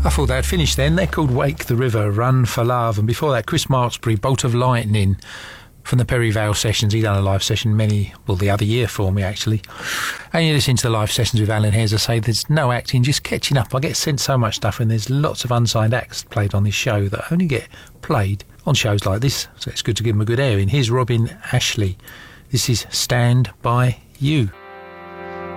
I thought they'd finished then. They're called Wake the River, Run for Love. And before that, Chris Marksbury, Bolt of Lightning from the Perry Vale sessions. He done a live session the other year for me, actually. And you listen to the live sessions with Alan Hayes. I say there's no acting, just catching up. I get sent so much stuff, and there's lots of unsigned acts played on this show that only get played on shows like this. So it's good to give them a good airing. Here's Robin Ashley. This is Stand By You.